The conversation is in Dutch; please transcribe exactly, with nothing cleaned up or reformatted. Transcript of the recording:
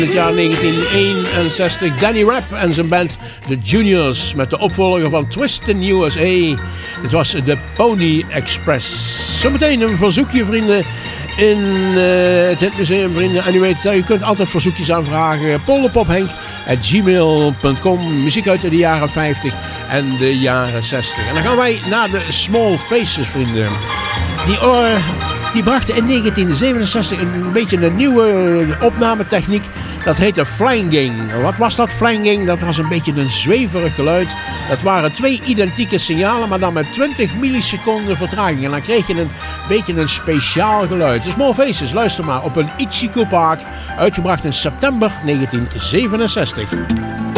Het jaar negentien eenenzestig, Danny Rapp en zijn band The Juniors met de opvolger van Twist in U S A. Het was de Pony Express. Zometeen een verzoekje, vrienden, in uh, het Hitmuseum, vrienden. En u weet, uh, u kunt altijd verzoekjes aanvragen. polderpophenk at gmail dot com. Muziek uit de jaren vijftig en de jaren zestig. En dan gaan wij naar de Small Faces, vrienden. Die... Uh, Die brachten in negentien zevenenzestig een beetje een nieuwe opnametechniek. Dat heette Flanging. Wat was dat, Flanging? Dat was een beetje een zweverig geluid. Dat waren twee identieke signalen, maar dan met twintig milliseconden vertraging. En dan kreeg je een beetje een speciaal geluid. De Small Faces, luister maar, op een Ichigo Park. Uitgebracht in september negentien zevenenzestig.